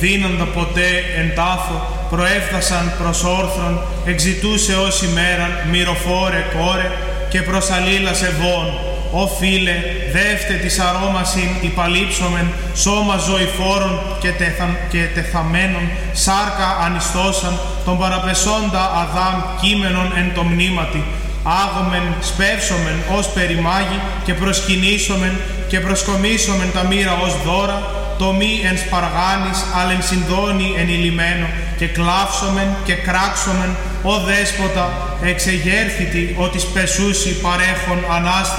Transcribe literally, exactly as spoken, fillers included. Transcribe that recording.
δίνοντα ποτέ εν τάφο, προέφθασαν προς όρθρον, εξητούσε ως ημέραν, μυροφόρε κόρε, και προς αλλήλας ευών. Ω φίλε, δεύτε της αρώμασιν υπαλείψομεν, σώμα ζωηφόρων και, τεθα, και τεθαμένων, σάρκα ανιστώσαν, τον παραπεσόντα Αδάμ κείμενον εν το μνήματι, άγομεν σπεύσομεν ως περιμάγι και προσκυνήσομεν και προσκομίσομεν τα μοίρα ως δώρα, το μη εν σπαργάνης, αλλά εν συνδόνη εν ηλυμένο, και κλάψομεν και κράξομεν, ο δέσποτα, εξεγέρθητη, ότι σπεσούσι παρέχον ανάσταση.